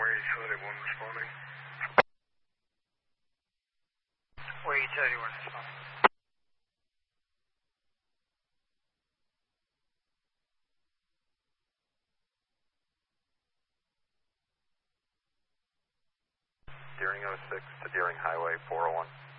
Utility 1 responding. Where Utility 1 responding? Deering 06 to Deering Highway 401.